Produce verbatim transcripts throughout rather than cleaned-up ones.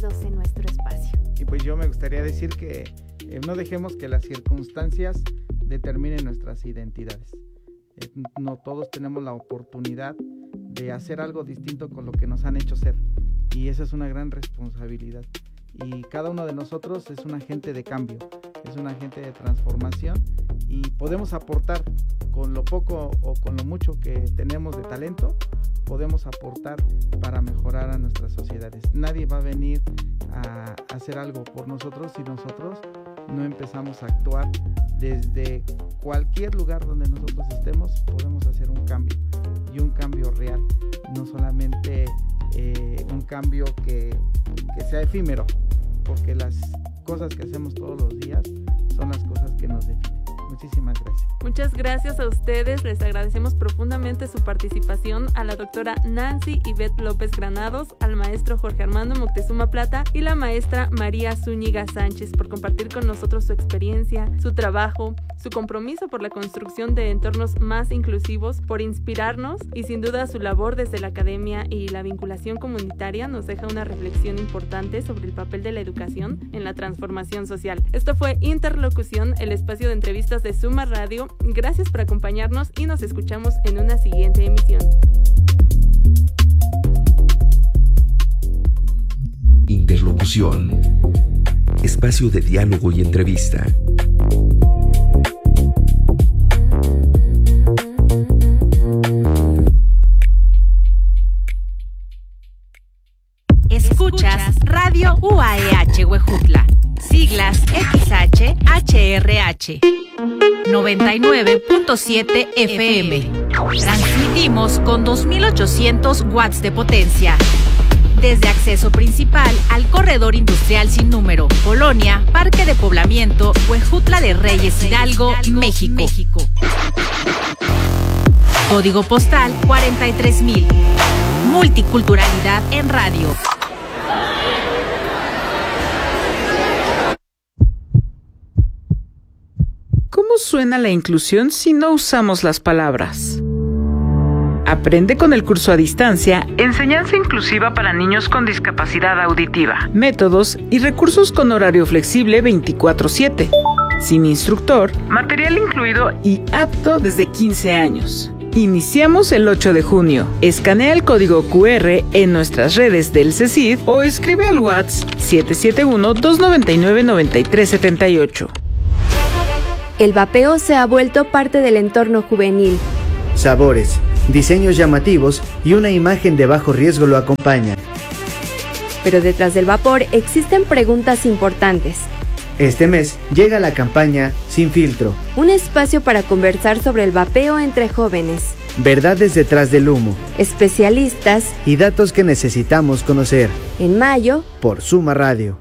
bienvenidos en nuestro espacio. Y pues yo me gustaría decir que eh, no dejemos que las circunstancias determinen nuestras identidades. Eh, no todos tenemos la oportunidad de hacer algo distinto con lo que nos han hecho ser, y esa es una gran responsabilidad. Y cada uno de nosotros es un agente de cambio, es un agente de transformación, y podemos aportar con lo poco o con lo mucho que tenemos de talento, podemos aportar para mejorar a nuestras sociedades. Nadie va a venir a hacer algo por nosotros si nosotros no empezamos a actuar. Desde cualquier lugar donde nosotros estemos podemos hacer un cambio, y un cambio real, no solamente eh, un cambio que, que sea efímero, porque las cosas que hacemos todos los días son las cosas que nos definen. Muchísimas gracias. Muchas gracias a ustedes, les agradecemos profundamente su participación, a la doctora Nancy Ivette López Granados, al maestro Jorge Armando Moctezuma Plata y la maestra María Zúñiga Sánchez por compartir con nosotros su experiencia, su trabajo, su compromiso por la construcción de entornos más inclusivos, por inspirarnos, y sin duda su labor desde la academia y la vinculación comunitaria nos deja una reflexión importante sobre el papel de la educación en la transformación social. Esto fue Interlocución, el espacio de entrevistas de Suma Radio. Gracias por acompañarnos y nos escuchamos en una siguiente emisión. Interlocución, espacio de diálogo y entrevista. Escuchas Radio U A E H Huejutla, siglas X H H R H, noventa y nueve punto siete F M. Transmitimos con dos mil ochocientos watts de potencia. Desde acceso principal al corredor industrial sin número, Colonia, Parque de Poblamiento, Huejutla de Reyes, Hidalgo, México. México. Código postal cuarenta y tres mil. Multiculturalidad en radio. ¿Cómo suena la inclusión si no usamos las palabras? Aprende con el curso a distancia Enseñanza Inclusiva para Niños con Discapacidad Auditiva. Métodos y recursos con horario flexible veinticuatro siete. Sin instructor, material incluido y apto desde quince años. Iniciamos el ocho de junio. Escanea el código cu erre en nuestras redes del CECID o escribe al WhatsApp siete siete uno, dos nueve nueve, nueve tres siete ocho. El vapeo se ha vuelto parte del entorno juvenil. Sabores, diseños llamativos y una imagen de bajo riesgo lo acompañan. Pero detrás del vapor existen preguntas importantes. Este mes llega la campaña Sin Filtro, un espacio para conversar sobre el vapeo entre jóvenes. Verdades detrás del humo, especialistas y datos que necesitamos conocer. En mayo, por Suma Radio.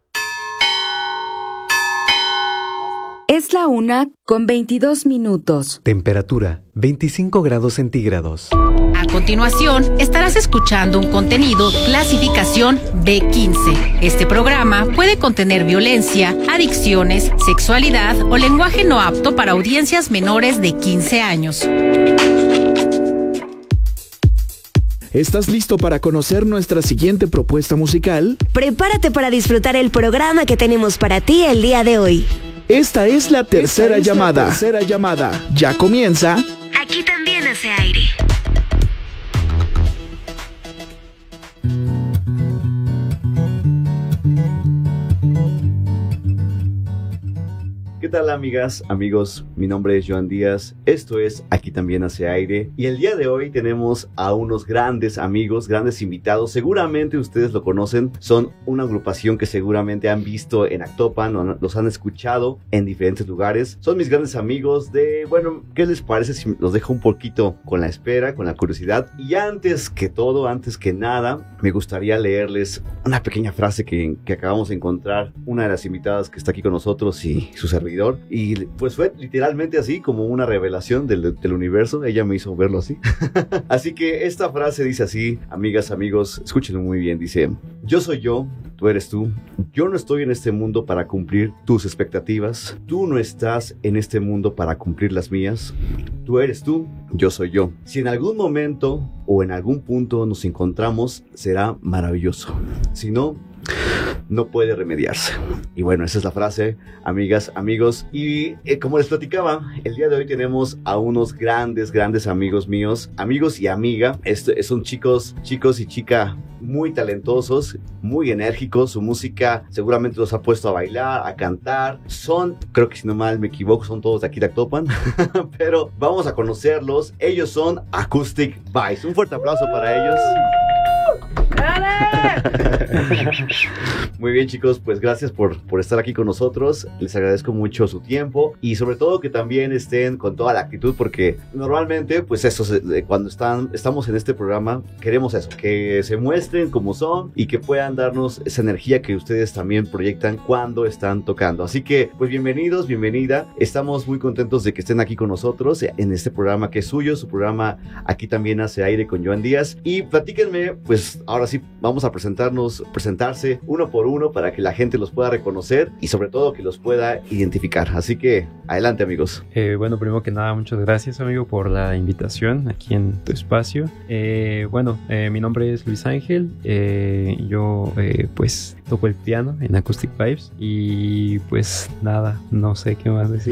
Es la una con veintidós minutos. Temperatura veinticinco grados centígrados. A continuación, estarás escuchando un contenido clasificación B quince. Este programa puede contener violencia, adicciones, sexualidad o lenguaje no apto para audiencias menores de quince años. ¿Estás listo para conocer nuestra siguiente propuesta musical? Prepárate para disfrutar el programa que tenemos para ti el día de hoy. Esta es la tercera es llamada. La tercera llamada. Ya comienza. Aquí también hace aire. ¿Qué tal, amigas, amigos? Mi nombre es Joan Díaz, esto es Aquí También Hace Aire, y el día de hoy tenemos a unos grandes amigos, grandes invitados. Seguramente ustedes lo conocen, son una agrupación que seguramente han visto en Actopan o los han escuchado en diferentes lugares. Son mis grandes amigos de, bueno, ¿qué les parece si los dejo un poquito con la espera, con la curiosidad? Y antes que todo, antes que nada, me gustaría leerles una pequeña frase que, que acabamos de encontrar, una de las invitadas que está aquí con nosotros y su servidor. Y pues fue literalmente así, como una revelación del, del universo. Ella me hizo verlo así. Así que esta frase dice así, amigas, amigos, escúchenlo muy bien. Dice: yo soy yo, tú eres tú. Yo no estoy en este mundo para cumplir tus expectativas. Tú no estás en este mundo para cumplir las mías. Tú eres tú, yo soy yo. Si en algún momento o en algún punto nos encontramos, será maravilloso. Si no, no puede remediarse. Y bueno, esa es la frase, amigas, amigos. Y eh, como les platicaba, el día de hoy tenemos a unos grandes, grandes amigos míos, amigos y amiga. Este, son chicos, chicos y chica muy talentosos, muy enérgicos. Su música seguramente los ha puesto a bailar, a cantar. Son, creo que si no mal me equivoco, son todos de aquí de Actopan. Pero vamos a conocerlos. Ellos son Acoustic Vibes. Un fuerte aplauso para ellos. Muy bien, chicos, pues gracias por, por estar aquí con nosotros. Les agradezco mucho su tiempo y sobre todo que también estén con toda la actitud, porque normalmente pues eso, cuando están, estamos en este programa queremos eso, que se muestren como son y que puedan darnos esa energía que ustedes también proyectan cuando están tocando. Así que pues bienvenidos, bienvenida. Estamos muy contentos de que estén aquí con nosotros en este programa que es suyo, su programa Aquí También Hace Aire con Joan Díaz. Y platíquenme, pues ahora sí vamos a presentarnos, presentarse uno por uno para que la gente los pueda reconocer y sobre todo que los pueda identificar. Así que adelante, amigos. Eh, bueno, primero que nada, muchas gracias, amigo, por la invitación aquí en tu espacio. Eh, bueno, eh, mi nombre es Luis Ángel. Eh, yo eh, pues toco el piano en Acoustic Vibes y pues nada, no sé qué más decir.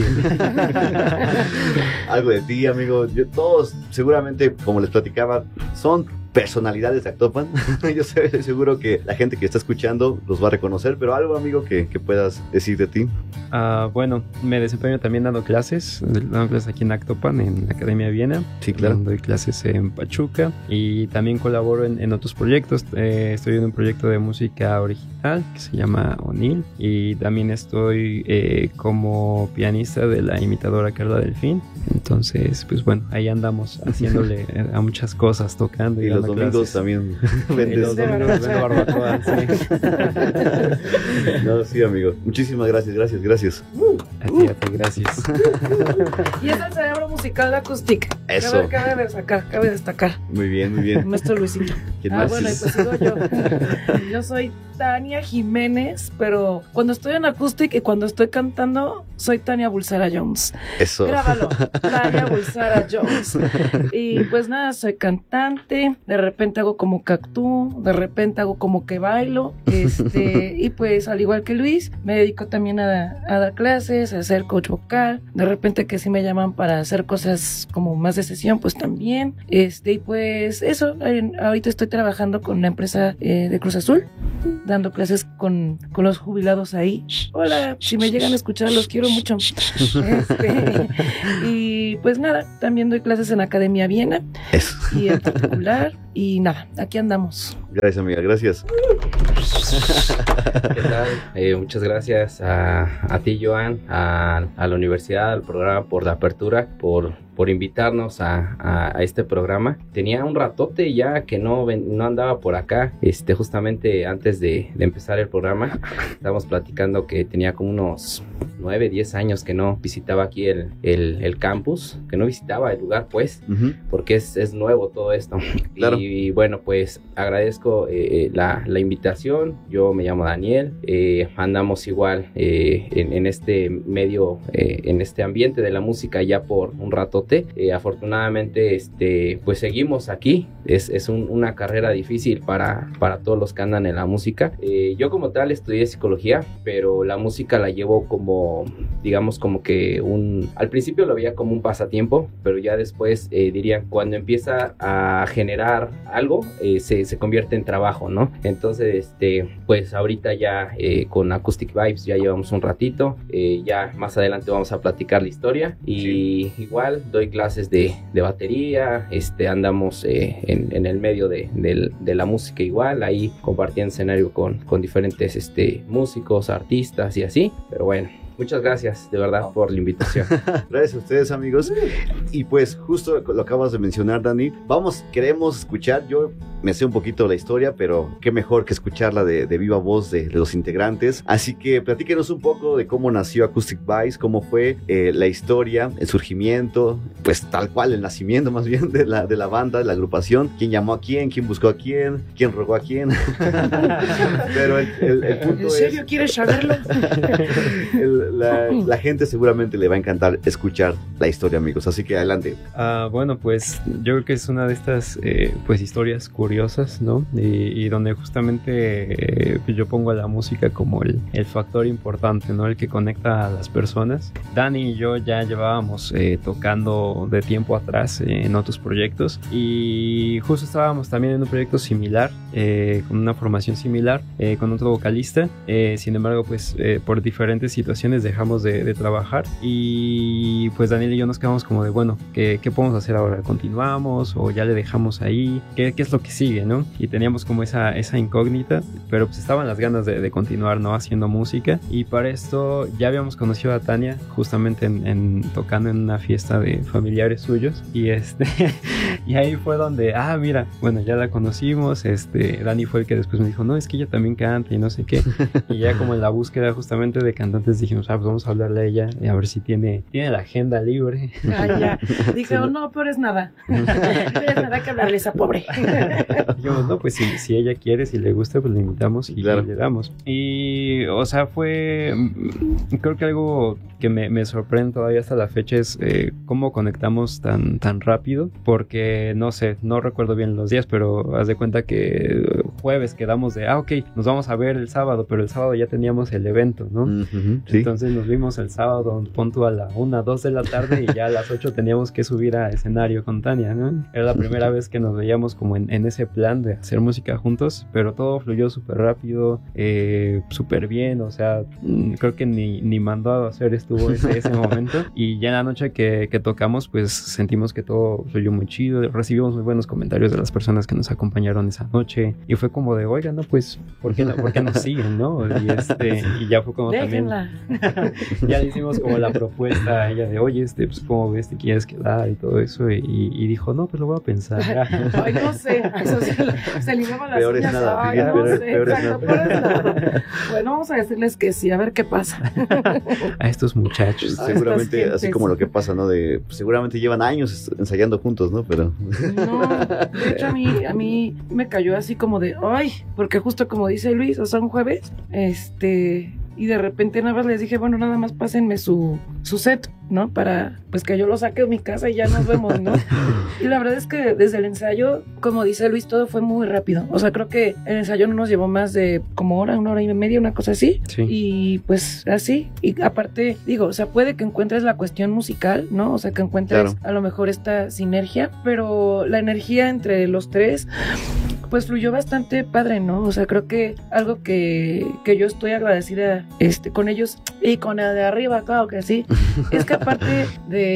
Algo de ti, amigo. Yo, todos seguramente, como les platicaba, son personalidades de Actopan. Yo estoy seguro que la gente que está escuchando los va a reconocer, pero algo, amigo, que, que puedas decir de ti. Uh, bueno, me desempeño también dando clases, dando clases aquí en Actopan, en la Academia Viena. Sí, claro. Doy clases en Pachuca y también colaboro en, en otros proyectos. Eh, estoy en un proyecto de música original que se llama O'Neill y también estoy eh, como pianista de la imitadora Carla Delfín. Entonces, pues bueno, ahí andamos haciéndole a muchas cosas, tocando y, y los domingos clases. También vendes. Y los domingos vendo barbacoa, sí. No, sí, amigo. Muchísimas gracias, gracias, gracias. A ti, a ti, gracias. Y es el cerebro musical de Acoustic. Eso. Cabe, cabe destacar, cabe destacar. Muy bien, muy bien. Nuestro Luisito. ¿Quién ah, más bueno, es? y pues sigo yo. Yo soy Tania Jiménez, pero cuando estoy en Acoustic y cuando estoy cantando, soy Tania Bulsara Jones. Eso. Grábalo, Tania Bulsara Jones. Y pues nada, soy cantante, de repente hago como que actúo, de repente hago como que bailo, este, y pues al igual que Luis, me dedico también a, a dar clases, a ser coach vocal, de repente que sí me llaman para hacer cosas como más de sesión, pues también, este, y pues eso, en, ahorita estoy trabajando con una empresa eh, de Cruz Azul, dando clases con, con los jubilados ahí. Hola, si me llegan a escuchar, los quiero mucho. Este, y pues nada, también doy clases en Academia Viena. Eso. Y en particular, y nada, aquí andamos. Gracias, amiga, gracias. ¿Qué tal? Eh, muchas gracias a, a ti, Joan, a, a la universidad, al programa por la apertura, por, por invitarnos a, a, a este programa. Tenía un ratote ya que no, ven, no andaba por acá, este, justamente antes de, de empezar el programa. Estábamos platicando que tenía como unos nueve, diez años que no visitaba aquí el, el, el campus, que no visitaba el lugar, pues, uh-huh. porque es, es nuevo todo esto. Claro. Y, y bueno, pues agradezco eh, la, la invitación. Yo me llamo Daniel, eh, andamos igual eh, en, en este medio, eh, en este ambiente de la música ya por un ratote. Eh, afortunadamente, este, pues seguimos aquí. Es, es un, una carrera difícil para, para todos los que andan en la música. Eh, yo como tal estudié psicología, pero la música la llevo como, digamos, como que un... Al principio lo veía como un pasatiempo, pero ya después eh, diría, cuando empieza a generar algo, eh, se, se convierte en trabajo, ¿no? Entonces, este, pues ahorita ya eh, con Acoustic Vibes ya llevamos un ratito, eh, ya más adelante vamos a platicar la historia y sí. Igual doy clases de, de batería, este, andamos eh, en, en el medio de, de, de la música igual, ahí compartiendo escenario con, con diferentes este, músicos, artistas y así, pero bueno. Muchas gracias, de verdad, por la invitación. Gracias a ustedes, amigos. Y pues, justo lo acabas de mencionar, Dani. Vamos, queremos escuchar. Yo me sé un poquito la historia, pero qué mejor que escucharla de, de viva voz de, de los integrantes. Así que platíquenos un poco de cómo nació Acoustic Vibes, cómo fue eh, la historia, el surgimiento, pues tal cual, el nacimiento más bien de la, de la banda, de la agrupación. ¿Quién llamó a quién? ¿Quién buscó a quién? ¿Quién rogó a quién? Pero el, el, el punto ¿En serio es... quieres saberlo? el, la, la gente seguramente le va a encantar escuchar la historia, amigos, así que adelante. Ah, bueno, pues yo creo que es una de estas eh, pues historias curiosas, ¿no? Y, y donde justamente eh, yo pongo a la música como el, el factor importante, ¿no? El que conecta a las personas. Dani y yo ya llevábamos eh, tocando de tiempo atrás eh, en otros proyectos y justo estábamos también en un proyecto similar, eh, con una formación similar, eh, con otro vocalista. Eh, sin embargo, pues eh, por diferentes situaciones dejamos de, de trabajar y pues Daniel y yo nos quedamos como de, bueno, ¿qué, qué podemos hacer ahora? ¿Continuamos o ya le dejamos ahí? ¿Qué, qué es lo que sigue, no? Y teníamos como esa, esa incógnita, pero pues estaban las ganas de, de continuar, ¿no? Haciendo música, y para esto ya habíamos conocido a Tania justamente en, en, tocando en una fiesta de familiares suyos, y este y ahí fue donde, ah, mira, bueno, ya la conocimos, este, Dani fue el que después me dijo, no, es que ella también canta y no sé qué, y ya como en la búsqueda justamente de cantantes dijimos, ah, pues vamos a hablarle a ella y a ver si tiene, tiene la agenda libre. Ah, ya. Dije, oh, no, pero es nada. No es nada que hablarle a esa pobre. Dijimos, no, pues si, si ella quiere, si le gusta, pues le invitamos y claro, le damos. Y, o sea, fue, creo que algo que me, me sorprende todavía hasta la fecha es eh, cómo conectamos tan, tan rápido, porque, no sé, no recuerdo bien los días, pero haz de cuenta que jueves quedamos de, ah, ok, nos vamos a ver el sábado, pero el sábado ya teníamos el evento, ¿no? Uh-huh, sí. Entonces nos vimos el sábado, punto a la una, dos de la tarde, y ya a las ocho teníamos que subir a escenario con Tania, ¿no? Era la primera vez que nos veíamos como en, en ese plan de hacer música juntos, pero todo fluyó súper rápido, eh, súper bien, o sea, creo que ni, ni mandado a hacer estuvo ese, ese momento, y ya en la noche que, que tocamos, pues sentimos que todo fluyó muy chido, recibimos muy buenos comentarios de las personas que nos acompañaron esa noche, y fue como de, oiga, no, pues, ¿por qué, no, ¿por qué nos siguen, no? Y, este, y ya fue como Déjenla. También, ya le hicimos como la propuesta a ella de, oye, este, pues, ¿cómo ves? ¿Te quieres quedar? Y todo eso, y, y dijo, no, pues lo voy a pensar. Ay, no sé, eso se, se ligaba las peor es nada, Ay, no peor, sé, peor exacto, es nada. peor es nada. Bueno, vamos a decirles que sí, a ver qué pasa. A estos muchachos. Seguramente, así como lo que pasa, ¿no? De, pues, seguramente llevan años ensayando juntos, ¿no? Pero... No, de hecho a mí, a mí me cayó así como de, ay, porque justo como dice Luis, o sea, un jueves, este... y de repente nada más les dije, bueno, nada más pásenme su, su set, ¿no? Para, pues que yo lo saque de mi casa y ya nos vemos, ¿no? Y la verdad es que desde el ensayo, como dice Luis, todo fue muy rápido. O sea, creo que el ensayo no nos llevó más de como hora, una hora y media, una cosa así. Sí. Y pues así. Y aparte, digo, o sea, puede que encuentres la cuestión musical, ¿no? O sea, que encuentres claro, a lo mejor esta sinergia, pero la energía entre los tres... pues fluyó bastante padre, ¿no? O sea, creo que algo que, que yo estoy agradecida este, con ellos y con el de arriba, claro que sí, es que aparte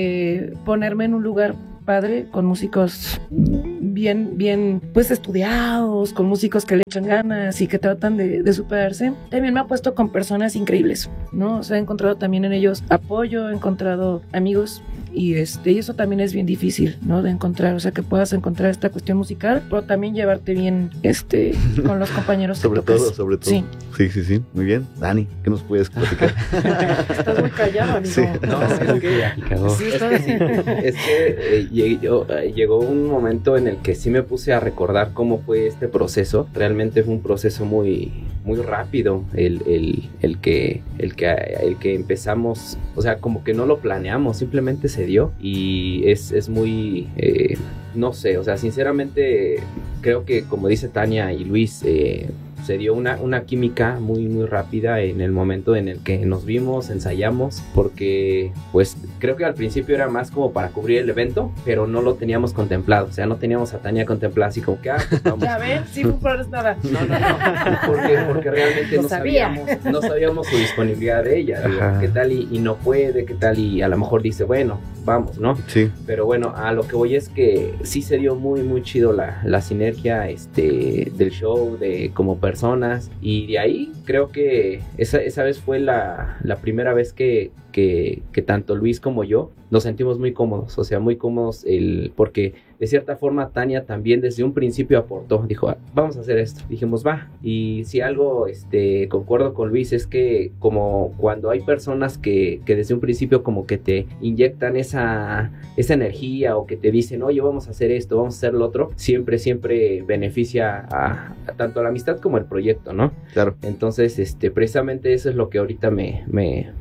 de ponerme en un lugar padre, con músicos bien, bien, pues estudiados, con músicos que le echan ganas y que tratan de, de superarse, también me ha puesto con personas increíbles, ¿no? O sea, he encontrado también en ellos apoyo, he encontrado amigos, y este y eso también es bien difícil, ¿no? De encontrar, o sea, que puedas encontrar esta cuestión musical, pero también llevarte bien este con los compañeros que sobre tocas. todo, sobre todo. Sí. sí, sí, sí, muy bien. Dani, ¿qué nos puedes platicar? Estás muy callado, amigo. Sí. No, es que, sí, es que, sí, es que eh, llegó, eh, llegó un momento en el que sí me puse a recordar cómo fue este proceso. Realmente fue un proceso muy, muy rápido el, el, el, que, el, que, el que empezamos, o sea, como que no lo planeamos, simplemente se dio y es, es muy, eh, no sé, o sea, sinceramente creo que como dice Tania y Luis, eh, se dio una, una química muy muy rápida en el momento en el que nos vimos, ensayamos, porque pues creo que al principio era más como para cubrir el evento, pero no lo teníamos contemplado, o sea, no teníamos a Tania contemplada así como que, ah, pues vamos. Ya ven, sí, no es nada. No, no, no, porque, porque realmente no no sabía. sabíamos, no sabíamos su disponibilidad de ella, digo, qué tal y, y no puede, qué tal y a lo mejor dice, bueno, vamos, ¿no? Sí. Pero bueno, a lo que voy es que sí se dio muy muy chido la, la sinergia este, del show, de como personas, y de ahí creo que esa, esa vez fue la, la primera vez que, que, que tanto Luis como yo nos sentimos muy cómodos, o sea, muy cómodos, el, porque de cierta forma Tania también desde un principio aportó, dijo, ah, vamos a hacer esto, dijimos, va, y si algo este, concuerdo con Luis es que como cuando hay personas que, que desde un principio como que te inyectan esa, esa energía o que te dicen, oye, vamos a hacer esto, vamos a hacer lo otro, siempre, siempre beneficia a, a tanto a la amistad como al proyecto, ¿no? Claro. Entonces, este, precisamente eso es lo que ahorita me, me,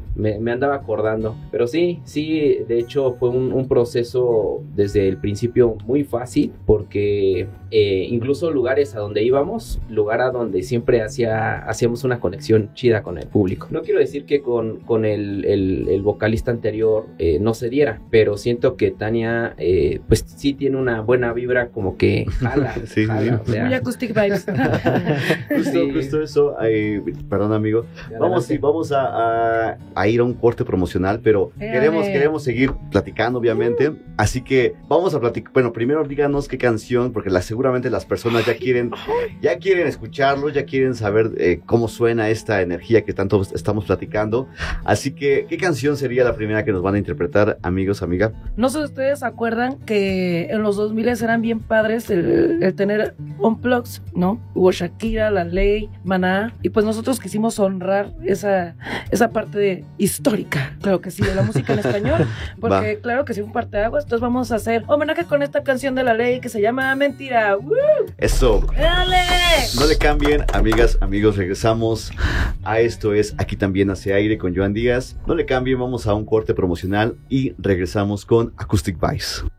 me, me andaba acordando. Pero sí, sí, de hecho fue un, un proceso desde el principio muy fácil, porque eh, incluso lugares a donde íbamos, lugar a donde siempre hacía, hacíamos una conexión chida con el público. No quiero decir que con, con el, el, el vocalista anterior eh, no se diera, pero siento que Tania eh, pues sí tiene una buena vibra, como que jala, sí, jala, sí. o sea, Muy acoustic vibes. Justo, Sí. justo eso, eh, perdón amigo, vamos, sí, vamos a, a, a ir a un corte promocional, pero Eh, queremos, eh. queremos seguir platicando, obviamente, así que vamos a platicar. Bueno, primero díganos qué canción, porque la, seguramente las personas ya quieren, ya quieren escucharlo, ya quieren saber eh, cómo suena esta energía que tanto estamos platicando, así que ¿qué canción sería la primera que nos van a interpretar, amigos, amiga? No sé si ustedes se acuerdan que en los dos mil eran bien padres el, el tener unplugs, ¿no? Hubo Shakira, La Ley, Maná, y pues nosotros quisimos honrar esa, esa parte de, histórica, claro que sí, de la música en español, porque Va. claro que sí fue un parteaguas. Entonces vamos a hacer homenaje con esta canción de La Ley que se llama Mentira. ¡Woo! Eso. ¡Dale! No le cambien, amigas, amigos, regresamos a Esto es Aquí También Hace Aire con Joan Díaz. No le cambien, vamos a un corte promocional y regresamos con Acoustic Vibes.